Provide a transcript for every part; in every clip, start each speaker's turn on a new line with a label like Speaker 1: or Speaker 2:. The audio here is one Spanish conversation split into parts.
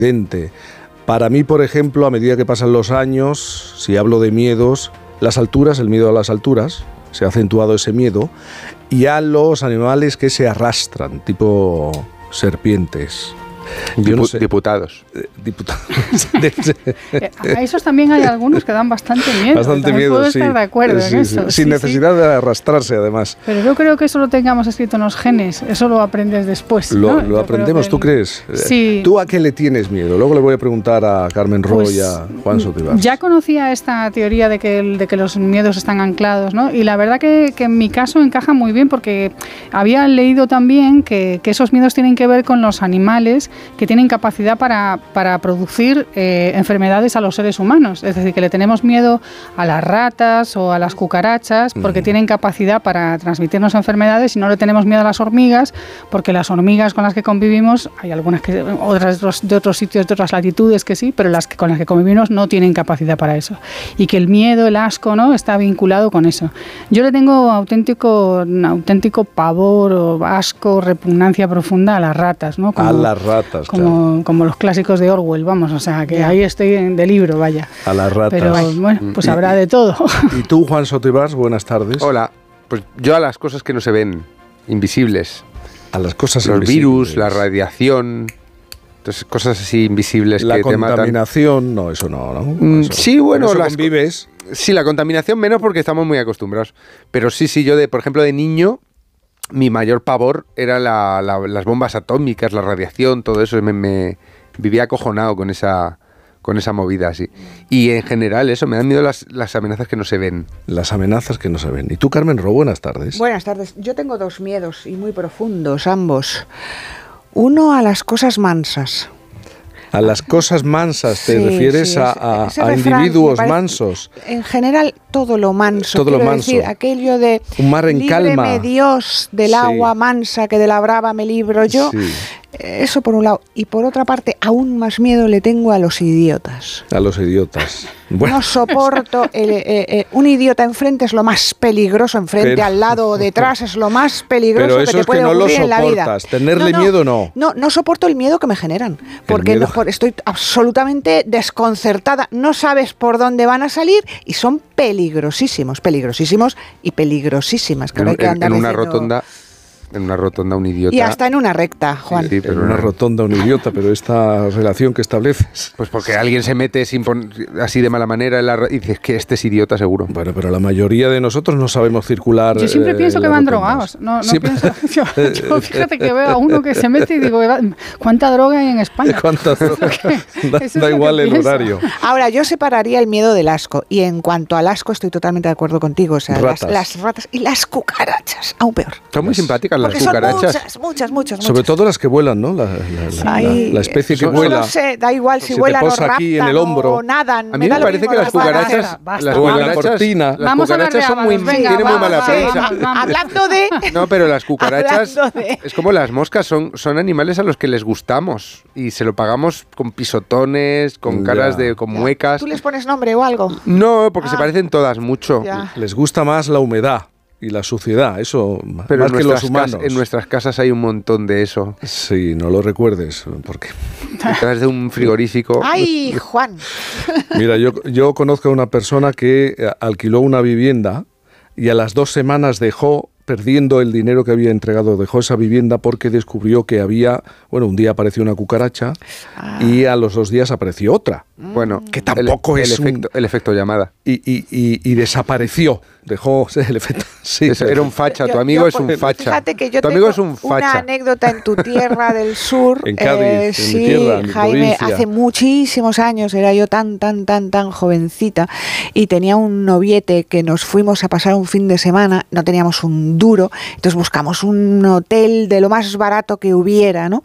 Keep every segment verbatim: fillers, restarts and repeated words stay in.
Speaker 1: Para mí, por ejemplo, a medida que pasan los años, si hablo de miedos, las alturas, el miedo a las alturas, se ha acentuado ese miedo, y a los animales que se arrastran, tipo serpientes.
Speaker 2: Dipu no sé. Diputados.
Speaker 1: Eh, diputados.
Speaker 3: A esos también hay algunos que dan bastante miedo.
Speaker 1: Bastante
Speaker 3: también
Speaker 1: miedo,
Speaker 3: puedo
Speaker 1: sí.
Speaker 3: estar de acuerdo
Speaker 1: sí,
Speaker 3: en
Speaker 1: sí,
Speaker 3: eso.
Speaker 1: Sin
Speaker 3: sí,
Speaker 1: necesidad
Speaker 3: sí.
Speaker 1: de arrastrarse, además.
Speaker 3: Pero yo creo que eso lo tengamos escrito en los genes. Eso lo aprendes después.
Speaker 1: Lo,
Speaker 3: ¿no?
Speaker 1: lo aprendemos, ¿tú
Speaker 3: el...
Speaker 1: crees?
Speaker 3: Sí.
Speaker 1: ¿Tú a qué le tienes miedo? Luego le voy a preguntar a Carmen Roy pues, y a Juan Sotibar.
Speaker 3: Ya conocía esta teoría de que, el, de que los miedos están anclados, ¿no? Y la verdad que, que en mi caso encaja muy bien porque había leído también que, que esos miedos tienen que ver con los animales que tienen capacidad para, para producir eh, enfermedades a los seres humanos. Es decir, que le tenemos miedo a las ratas o a las cucarachas porque mm. tienen capacidad para transmitirnos enfermedades, y no le tenemos miedo a las hormigas porque las hormigas con las que convivimos, hay algunas que otras de otros, de otros sitios, de otras latitudes que sí, pero las que con las que convivimos no tienen capacidad para eso. Y que el miedo, el asco, ¿no?, está vinculado con eso. Yo le tengo auténtico, un auténtico pavor o asco, repugnancia profunda a las ratas, ¿no? Como,
Speaker 1: a las ratas,
Speaker 3: como,
Speaker 1: claro.
Speaker 3: como los clásicos de Orwell, vamos, o sea, que ahí estoy de libro, vaya.
Speaker 1: A las ratas.
Speaker 3: Pero bueno, pues habrá de todo.
Speaker 1: ¿Y tú, Juan Sotibar? Buenas tardes.
Speaker 2: Hola. Pues yo a las cosas que no se ven, invisibles.
Speaker 1: A las cosas
Speaker 2: Los
Speaker 1: invisibles.
Speaker 2: virus, la radiación, entonces cosas así invisibles
Speaker 1: la
Speaker 2: que te matan.
Speaker 1: La contaminación, no, eso no, ¿no?
Speaker 2: Mm,
Speaker 1: eso,
Speaker 2: sí, bueno,
Speaker 1: eso
Speaker 2: las
Speaker 1: convives.
Speaker 2: Sí, la contaminación menos porque estamos muy acostumbrados. Pero sí, sí, yo de, por ejemplo, de niño, mi mayor pavor era la, la, las bombas atómicas, la radiación, todo eso. Me, me vivía acojonado con esa, con esa movida así. Y en general eso, me dan miedo las, las amenazas que no se ven.
Speaker 1: Las amenazas que no se ven. ¿Y tú, Carmen Ro? Buenas tardes.
Speaker 4: Buenas tardes. Yo tengo dos miedos y muy profundos, ambos. Uno a las cosas mansas.
Speaker 1: A las cosas mansas, ¿te sí, refieres sí, a, a, a individuos parece, mansos?
Speaker 4: En general, todo lo manso.
Speaker 1: Todo lo manso.
Speaker 4: Decir, aquello de
Speaker 1: un mar en
Speaker 4: líbreme
Speaker 1: calma.
Speaker 4: Dios del sí. agua mansa, que de la brava me libro yo. Sí. Eso por un lado. Y por otra parte, aún más miedo le tengo a los idiotas.
Speaker 1: A los idiotas.
Speaker 4: Bueno. No soporto. El, eh, eh, un idiota enfrente es lo más peligroso, enfrente, pero, al lado o detrás es lo más peligroso
Speaker 1: pero eso
Speaker 4: que te
Speaker 1: es
Speaker 4: puede
Speaker 1: que no
Speaker 4: ocurrir
Speaker 1: lo
Speaker 4: en la vida.
Speaker 1: Tenerle
Speaker 4: no, no,
Speaker 1: miedo no.
Speaker 4: No, no soporto el miedo que me generan. Porque no, por, estoy absolutamente desconcertada. No sabes por dónde van a salir y son peligrosísimos, peligrosísimos y peligrosísimas. Que
Speaker 2: en,
Speaker 4: hay que andar
Speaker 2: en una
Speaker 4: diciendo...
Speaker 2: rotonda. En una rotonda un idiota.
Speaker 4: Y hasta en una recta, Juan.
Speaker 1: Sí, pero en una rotonda un idiota, pero esta relación que estableces.
Speaker 2: Pues porque alguien se mete sin pon- así de mala manera en la y dices que este es idiota seguro.
Speaker 1: Bueno, pero la mayoría de nosotros no sabemos circular.
Speaker 3: Yo siempre
Speaker 1: eh,
Speaker 3: pienso que van
Speaker 1: rotondas.
Speaker 3: drogados. No, no pienso, yo, yo fíjate que veo a uno que se mete y digo, ¿cuánta droga hay en España?
Speaker 1: ¿Cuánta droga? Da,
Speaker 3: es
Speaker 1: da igual el
Speaker 3: pienso.
Speaker 1: horario.
Speaker 4: Ahora, yo separaría el miedo del asco. Y en cuanto al asco, estoy totalmente de acuerdo contigo. O sea,
Speaker 1: ratas.
Speaker 4: Las, las ratas y las cucarachas, aún peor.
Speaker 2: Son muy simpáticas las
Speaker 4: Porque
Speaker 2: cucarachas.
Speaker 4: Muchas, muchas, muchas.
Speaker 1: Sobre todo las que vuelan, ¿no? La, la, la,
Speaker 4: Ay,
Speaker 1: la, la especie que
Speaker 4: no,
Speaker 1: vuela.
Speaker 4: No sé, da igual si
Speaker 1: se
Speaker 4: vuelan
Speaker 1: te
Speaker 4: o
Speaker 1: posa
Speaker 4: raptan
Speaker 1: aquí en el hombro.
Speaker 4: o nadan.
Speaker 2: A mí me, me parece que las cucarachas,
Speaker 3: basta,
Speaker 2: las
Speaker 1: o en
Speaker 2: cucarachas,
Speaker 1: la cortina.
Speaker 2: las
Speaker 3: Vamos
Speaker 2: cucarachas son muy,
Speaker 3: venga,
Speaker 2: tienen
Speaker 3: vamos,
Speaker 2: muy mala
Speaker 3: vamos,
Speaker 2: prensa.
Speaker 3: vamos, vamos.
Speaker 4: Hablando de...
Speaker 2: No, pero las cucarachas
Speaker 4: de...
Speaker 2: es como las moscas, son, son animales a los que les gustamos y se lo pagamos con pisotones, con
Speaker 1: ya.
Speaker 2: caras de, con
Speaker 4: ya.
Speaker 2: muecas.
Speaker 4: ¿Tú les pones nombre o algo?
Speaker 2: No, porque
Speaker 4: ah.
Speaker 2: se parecen todas mucho.
Speaker 4: Ya.
Speaker 1: Les gusta más la humedad y la suciedad, eso
Speaker 2: pero
Speaker 1: más que los humanos.
Speaker 2: Cas- en nuestras casas hay un montón de eso.
Speaker 1: Sí, no lo recuerdes, porque...
Speaker 2: Detrás de un frigorífico.
Speaker 4: ¡Ay, Juan!
Speaker 1: Mira, yo, yo conozco a una persona que alquiló una vivienda y a las dos semanas dejó, perdiendo el dinero que había entregado, dejó esa vivienda porque descubrió que había, bueno, un día apareció una cucaracha ah. y a los dos días apareció otra.
Speaker 2: Bueno,
Speaker 1: que tampoco
Speaker 2: el,
Speaker 1: es
Speaker 2: el, efecto,
Speaker 1: un...
Speaker 2: el efecto llamada.
Speaker 1: Y, y, y, y desapareció, dejó el efecto... Sí,
Speaker 2: Eso, era un facha, tu
Speaker 4: yo,
Speaker 2: amigo
Speaker 4: yo,
Speaker 2: es un facha.
Speaker 4: Fíjate que yo
Speaker 2: tu
Speaker 4: tengo
Speaker 2: amigo es un facha.
Speaker 4: Una anécdota en tu tierra del sur.
Speaker 1: En Cádiz,
Speaker 4: eh,
Speaker 1: en
Speaker 4: sí,
Speaker 1: mi tierra, en mi
Speaker 4: Jaime,
Speaker 1: provincia.
Speaker 4: hace muchísimos años, era yo tan, tan, tan, tan jovencita y tenía un noviete que nos fuimos a pasar un fin de semana, no teníamos un duro, entonces buscamos un hotel de lo más barato que hubiera, ¿no?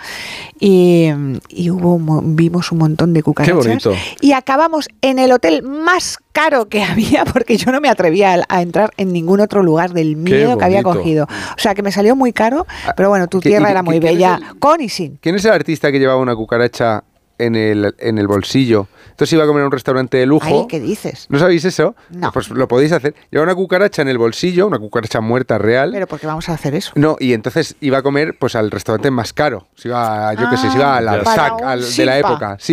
Speaker 4: Y, y hubo, vimos un montón de cucarachas.
Speaker 1: Qué bonito.
Speaker 4: Y acabamos en el hotel más caro que había, porque yo no me atrevía a, a entrar en ningún otro lugar del miedo que había cogido. O sea, que me salió muy caro, pero bueno, tu tierra era muy bella, el, con y sin.
Speaker 2: ¿Quién es el artista que llevaba una cucaracha en el, en el bolsillo? Entonces iba a comer a un restaurante de lujo.
Speaker 4: Ay, ¿qué dices?
Speaker 2: ¿No sabéis eso?
Speaker 4: No.
Speaker 2: Pues lo podéis hacer. Lleva una cucaracha en el bolsillo, una cucaracha muerta real.
Speaker 4: ¿Pero por qué vamos a hacer eso?
Speaker 2: No, y entonces iba a comer pues al restaurante más caro. Se iba, yo ah, qué sé, se iba al Arsac al, de la época. Sí.